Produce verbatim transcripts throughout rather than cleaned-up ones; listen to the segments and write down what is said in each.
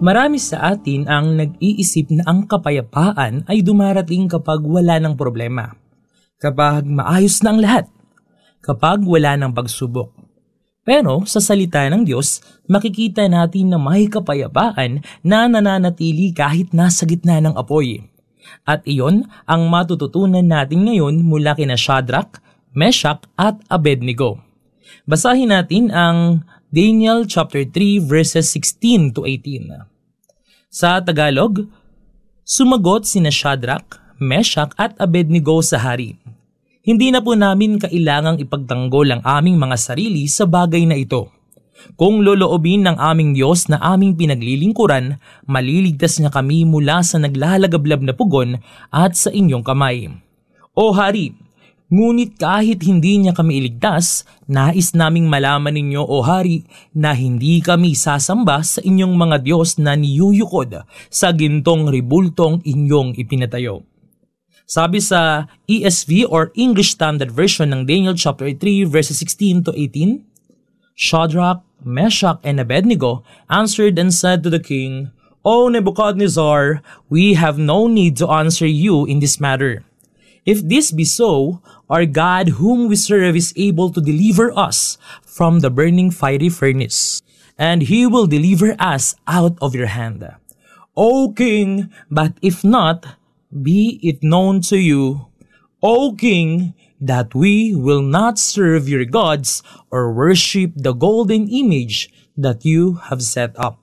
Marami sa atin ang nag-iisip na ang kapayapaan ay dumarating kapag wala ng problema, kapag maayos na ang lahat, kapag wala ng pagsubok. Pero sa salita ng Diyos, makikita natin na may kapayapaan na nananatili kahit nasa gitna ng apoy. At iyon ang matututunan natin ngayon mula kina Shadrach, Meshach at Abednego. Basahin natin ang Daniel chapter three verses sixteen to eighteen. Sa Tagalog, sumagot sina Shadrach, Meshach at Abednego sa hari. Hindi na po namin kailangang ipagtanggol ang aming mga sarili sa bagay na ito. Kung loloobin ng aming Diyos na aming pinaglilingkuran, maliligtas niya kami mula sa naglalagablab na pugon at sa inyong kamay. O hari, ngunit kahit hindi niya kami iligtas, nais naming malaman ninyo o hari na hindi kami sasamba sa inyong mga Diyos na niyuyukod sa gintong ribultong inyong ipinatayo. Sabi sa E S V or English Standard Version ng Daniel chapter three verses sixteen to eighteen, Shadrach, Meshach, and Abednego answered and said to the king, O Nebuchadnezzar, we have no need to answer you in this matter. If this be so, our God whom we serve is able to deliver us from the burning fiery furnace, and he will deliver us out of your hand. O king, but if not, be it known to you, O king, that we will not serve your gods or worship the golden image that you have set up.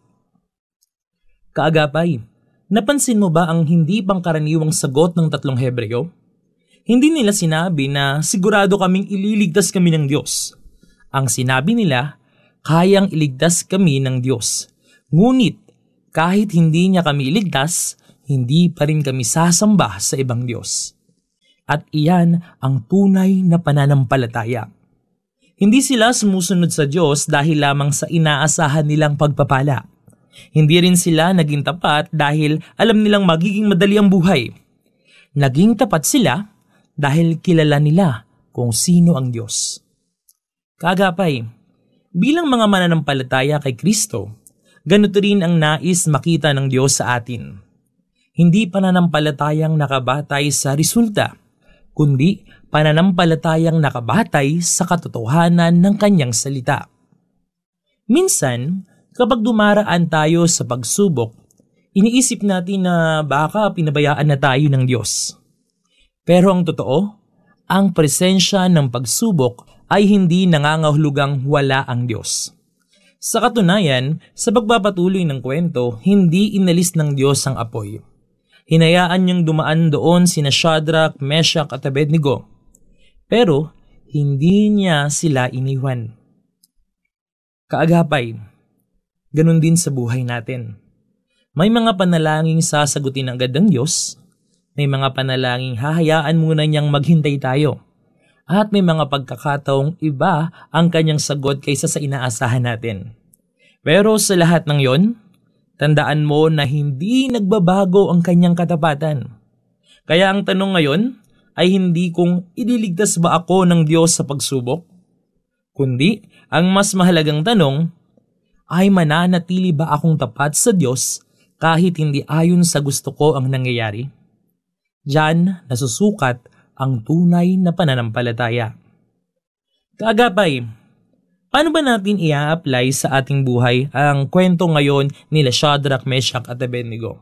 Kaagapay, napansin mo ba ang hindi pangkaraniwang sagot ng tatlong Hebreo? Hindi nila sinabi na sigurado kaming ililigtas kami ng Diyos. Ang sinabi nila, kayang iligtas kami ng Diyos. Ngunit kahit hindi niya kami iligtas, hindi pa rin kami sasamba sa ibang Diyos. At iyan ang tunay na pananampalataya. Hindi sila sumusunod sa Diyos dahil lamang sa inaasahan nilang pagpapala. Hindi rin sila naging tapat dahil alam nilang magiging madali ang buhay. Naging tapat sila dahil kilala nila kung sino ang Diyos. Kaagapay, bilang mga mananampalataya kay Kristo, ganito rin ang nais makita ng Diyos sa atin. Hindi pananampalatayang nakabatay sa resulta, kundi pananampalatayang nakabatay sa katotohanan ng kanyang salita. Minsan, kapag dumaraan tayo sa pagsubok, iniisip natin na baka pinabayaan na tayo ng Diyos. Pero ang totoo, ang presensya ng pagsubok ay hindi nangangahulugang wala ang Diyos. Sa katunayan, sa pagpapatuloy ng kwento, hindi inalis ng Diyos ang apoy. Hinayaan niyang dumaan doon sina Shadrach, Meshach at Abednego. Pero hindi niya sila iniwan. Kaagapay, ganun din sa buhay natin. May mga panalangin sasagutin agad ng Diyos. May mga panalangin hahayaan muna niyang maghintay tayo. At may mga pagkakataong iba ang kanyang sagot kaysa sa inaasahan natin. Pero sa lahat ng yon, tandaan mo na hindi nagbabago ang kanyang katapatan. Kaya ang tanong ngayon ay hindi kung ililigtas ba ako ng Diyos sa pagsubok, kundi ang mas mahalagang tanong ay mananatili ba akong tapat sa Diyos kahit hindi ayon sa gusto ko ang nangyayari? Diyan nasusukat ang tunay na pananampalataya. Kaagapay, paano ba natin i-apply sa ating buhay ang kwento ngayon nila Shadrach, Meshach at Abednego?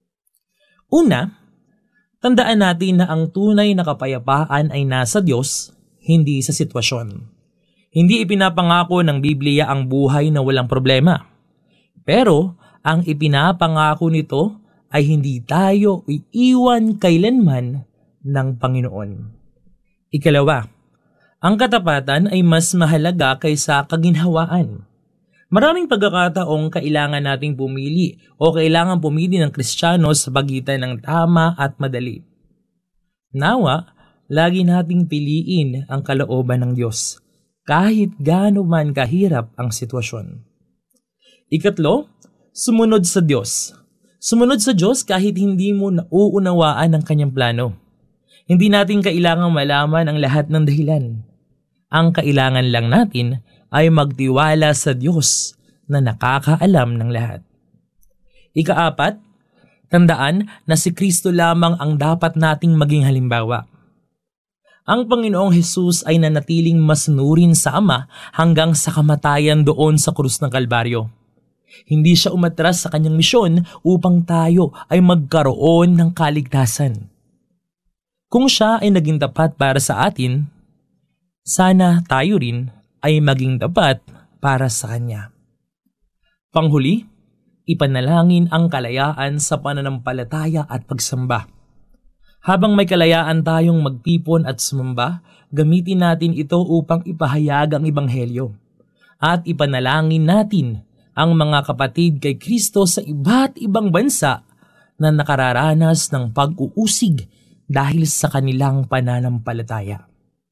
Una, tandaan natin na ang tunay na kapayapaan ay nasa Diyos, hindi sa sitwasyon. Hindi ipinapangako ng Biblia ang buhay na walang problema. Pero ang ipinapangako nito ay hindi tayo iiwan kailanman ng Panginoon. Ikalawa, ang katapatan ay mas mahalaga kaysa kaginhawaan. Maraming pagkakataong kailangan nating pumili o kailangan pumili ng Kristiyano sa pagitan ng tama at madali. Nawa, lagi nating piliin ang kalooban ng Diyos, kahit gaano man kahirap ang sitwasyon. Ikatlo, sumunod sa Diyos. Sumunod sa Diyos kahit hindi mo nauunawaan ang kanyang plano. Hindi natin kailangang malaman ang lahat ng dahilan. Ang kailangan lang natin ay magtiwala sa Diyos na nakakaalam ng lahat. Ikaapat, tandaan na si Kristo lamang ang dapat nating maging halimbawa. Ang Panginoong Hesus ay nanatiling masunurin sa Ama hanggang sa kamatayan doon sa krus ng Kalbaryo. Hindi siya umatras sa kanyang misyon upang tayo ay magkaroon ng kaligtasan. Kung siya ay naging tapat para sa atin, sana tayo rin ay maging tapat para sa Kanya. Panghuli, ipanalangin ang kalayaan sa pananampalataya at pagsamba. Habang may kalayaan tayong magtipon at sumamba, gamitin natin ito upang ipahayag ang Ebanghelyo. At ipanalangin natin ang mga kapatid kay Kristo sa iba't ibang bansa na nakararanas ng pag-uusig dahil sa kanilang pananampalataya.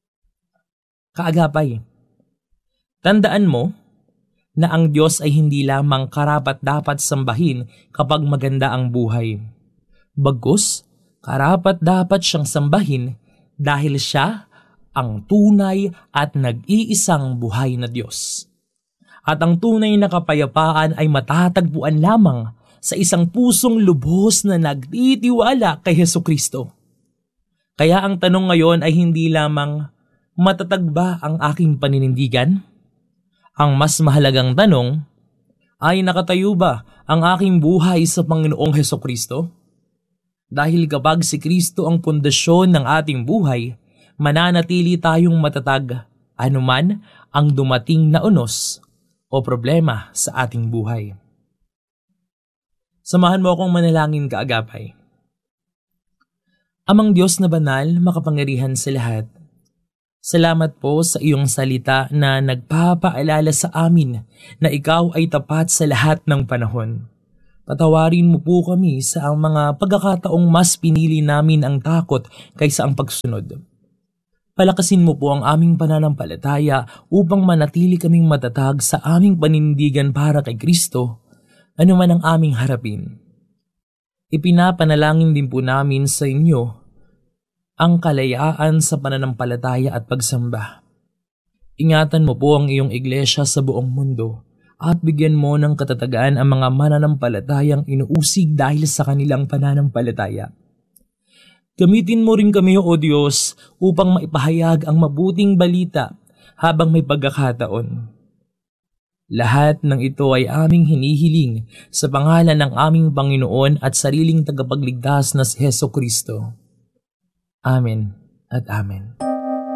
Kaagapay, tandaan mo na ang Diyos ay hindi lamang karapat-dapat sambahin kapag maganda ang buhay. Bagkus, karapat-dapat siyang sambahin dahil siya ang tunay at nag-iisang buhay na Diyos. At ang tunay na kapayapaan ay matatagpuan lamang sa isang pusong lubos na nagtitiwala kay Hesukristo. Kaya ang tanong ngayon ay hindi lamang, matatag ba ang aking paninindigan? Ang mas mahalagang tanong ay, nakatayo ba ang aking buhay sa Panginoong Hesukristo? Dahil kapag si Kristo ang pundasyon ng ating buhay, mananatili tayong matatag anuman ang dumating na unos o problema sa ating buhay. Samahan mo akong manalangin, kaagapay. Amang Diyos na banal, makapangyarihan sa lahat, salamat po sa iyong salita na nagpapaalala sa amin na ikaw ay tapat sa lahat ng panahon. Patawarin mo po kami sa ang mga pagkakataong mas pinili namin ang takot kaysa ang pagsunod. Palakasin mo po ang aming pananampalataya upang manatili kaming matatag sa aming panindigan para kay Kristo, anuman ang aming harapin. Ipinapanalangin din po namin sa inyo ang kalayaan sa pananampalataya at pagsamba. Ingatan mo po ang iyong iglesia sa buong mundo at bigyan mo ng katatagan ang mga mananampalatayang inuusig dahil sa kanilang pananampalataya. Gamitin mo rin kami, O Diyos, upang maipahayag ang mabuting balita habang may pagkakataon. Lahat ng ito ay aming hinihiling sa pangalan ng aming Panginoon at sariling tagapagligtas na si Hesukristo. Amen at Amen.